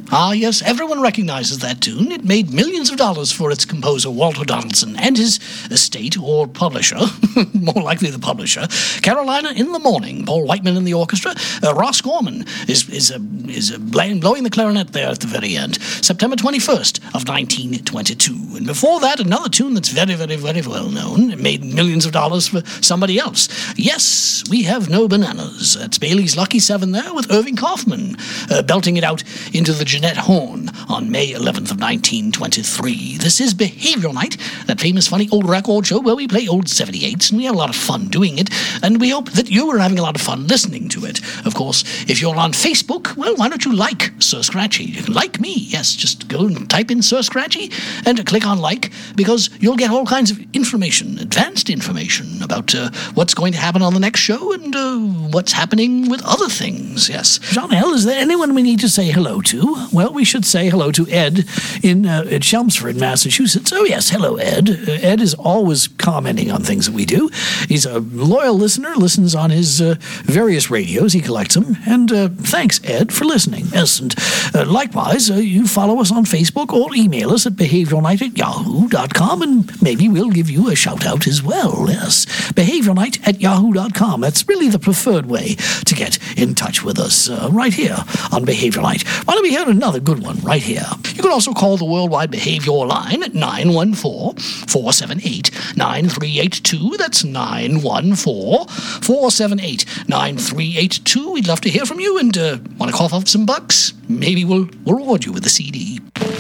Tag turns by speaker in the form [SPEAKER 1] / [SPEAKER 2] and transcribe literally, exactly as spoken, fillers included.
[SPEAKER 1] Ah, yes, everyone recognizes that tune. It made millions of dollars for its composer, Walter Donaldson, and his estate, or publisher, more likely the publisher. Carolina in the Morning, Paul Whiteman in the orchestra. Uh, Ross Gorman is is, uh, is uh, blowing the clarinet there at the very end. September twenty-first of nineteen twenty-two. And before that, another tune that's very, very, very well known. It made millions of dollars for somebody else. Yes, We Have No Bananas. That's Bailey's Lucky Seven there with Irving Kaufman, uh, belting it out into the Jeanette Horn on May eleventh of nineteen twenty-three. This is Behavioral Night, that famous funny old record show where we play old seventy-eights, and we have a lot of fun doing it, and we hope that you are having a lot of fun listening to it. Of course, if you're on Facebook, well, why don't you like Sir Scratchy? You can like me, yes, just go and type in Sir Scratchy and click on like, because you'll get all kinds of information, advanced information about uh, what's going to happen on the next show and uh, what's happening with other things, yes.
[SPEAKER 2] John L., is there anyone we need to say hello to? Well, we should say hello to Ed in uh, at Chelmsford, Massachusetts. Oh, yes, hello, Ed. Uh, Ed is always commenting on things that we do. He's a loyal listener, listens on his uh, various radios. He collects them. And uh, thanks, Ed, for listening. Yes, and uh, likewise, uh, you follow us on Facebook or email us at behavioralnight at yahoo dot com, and maybe we'll give you a shout-out as well. Yes, behavioralnight at yahoo dot com. That's really the preferred way to get in touch with us, uh, right here on Behavioral Night. Why don't we hear another good one right here?
[SPEAKER 1] You can also call the Worldwide Behavior line at nine one four, four seven eight, nine three eight two. That's nine one four, four seven eight, nine three eight two. We'd love to hear from you, and uh, want to cough up some bucks? Maybe we'll, we'll reward you with a C D.